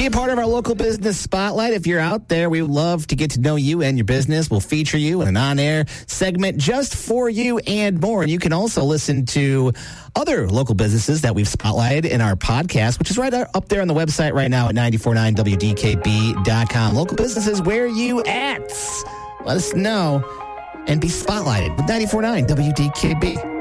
Be a part of our local business spotlight. If you're out there, we would love to get to know you and your business. We'll feature you in an on-air segment just for you and more. And you can also listen to other local businesses that we've spotlighted in our podcast, which is right up there on the website right now at 949wdkb.com. Local businesses, where you at? Let us know and be spotlighted with 94.9 WDKB.